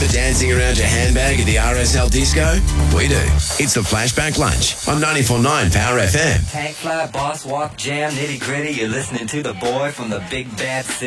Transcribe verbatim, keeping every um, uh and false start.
Remember dancing around your handbag at the R S L disco? We do. It's the Flashback Lunch on ninety-four point nine Power F M. Tank fly, boss walk, jam, nitty gritty. You're listening to the boy from the big bad city.